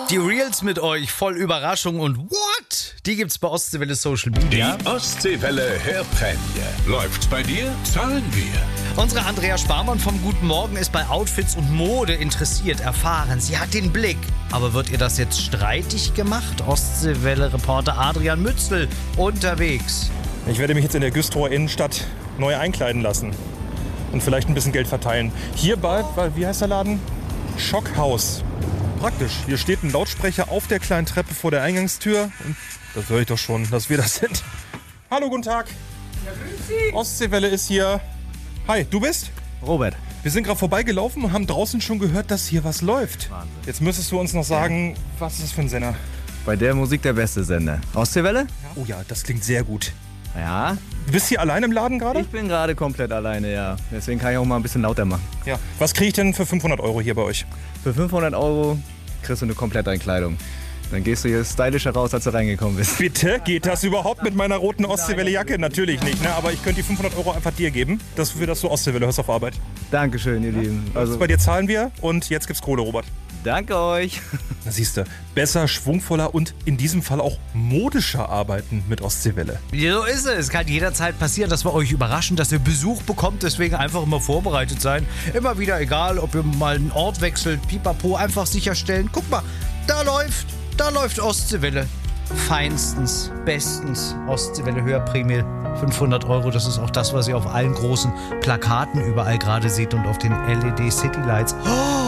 Die Reels mit euch, voll Überraschung und what? Die gibt's bei Ostseewelle Social Media. Die Ostseewelle Hörprämie. Läuft's bei dir? Zahlen wir. Unsere Andrea Sparmann vom Guten Morgen ist bei Outfits und Mode interessiert, erfahren. Sie hat den Blick. Aber wird ihr das jetzt streitig gemacht? Ostseewelle-Reporter Adrian Mützel unterwegs. Ich werde mich jetzt in der Güstrower Innenstadt neu einkleiden lassen und vielleicht ein bisschen Geld verteilen. Hier bei, wie heißt der Laden? Schockhaus. Praktisch. Hier steht ein Lautsprecher auf der kleinen Treppe vor der Eingangstür. Und das höre ich doch schon, dass wir das sind. Hallo, guten Tag. Ja, grüß Sie. Ostseewelle ist hier. Hi, du bist? Robert. Wir sind gerade vorbeigelaufen und haben draußen schon gehört, dass hier was läuft. Wahnsinn. Jetzt müsstest du uns noch sagen, was ist das für ein Sender? Bei der Musik der beste Sender. Ostseewelle? Oh ja, das klingt sehr gut. Ja. Du bist hier allein im Laden gerade? Ich bin gerade komplett alleine, ja. Deswegen kann ich auch mal ein bisschen lauter machen. Ja. Was kriege ich denn für 500 € hier bei euch? Für 500 € kriegst du eine Kompletteinkleidung. Dann gehst du hier stylischer raus, als du reingekommen bist. Bitte? Geht das überhaupt mit meiner roten Ostseewelle-Jacke? Natürlich nicht, ne? Aber ich könnte die 500 € einfach dir geben, dass du Ostseewelle hörst auf Arbeit. Dankeschön, ihr Lieben. Also bei dir zahlen wir und jetzt gibt's Kohle, Robert. Danke euch. Da siehst du, besser, schwungvoller und in diesem Fall auch modischer arbeiten mit Ostseewelle. So ist es. Kann jederzeit passieren, dass wir euch überraschen, dass ihr Besuch bekommt. Deswegen einfach immer vorbereitet sein. Immer wieder, egal, ob ihr mal einen Ort wechselt, pipapo, einfach sicherstellen. Guck mal, da läuft Ostseewelle. Feinstens, bestens. Ostseewelle Hörprämie 500 €. Das ist auch das, was ihr auf allen großen Plakaten überall gerade seht und auf den LED Citylights. Oh!